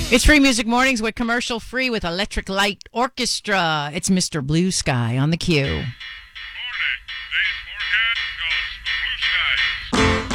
It's Free Music Mornings with commercial free with Electric Light Orchestra. It's Mr. Blue Sky on the Q. Morning. Today's forecast calls for blue skies.